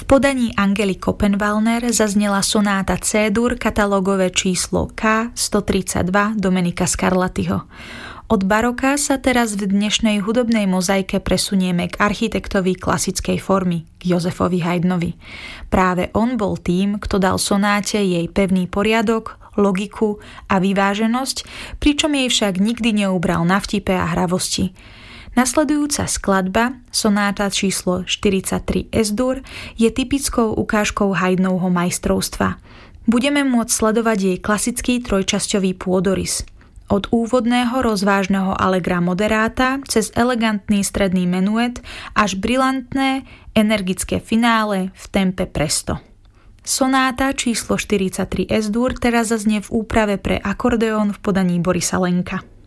podaní Angely Koppenwallner zaznela sonáta C-dur katalógové číslo K132 Domenica Scarlattiho. Od baroka sa teraz v dnešnej hudobnej mozaike presunieme k architektovi klasickej formy, k Josefovi Haydnovi. Práve on bol tým, kto dal sonáte jej pevný poriadok, logiku a vyváženosť, pričom jej však nikdy neubral na vtipe a hravosti. Nasledujúca skladba, sonáta číslo 43 S-dur, je typickou ukážkou Haydnovho majstrovstva. Budeme môcť sledovať jej klasický trojčasťový pôdorys. Od úvodného rozvážneho allegra moderáta cez elegantný stredný menuet až brilantné, energické finále v tempe presto. Sonáta číslo 43 S-dur teraz zaznie v úprave pre akordeón v podaní Borisa Lenka.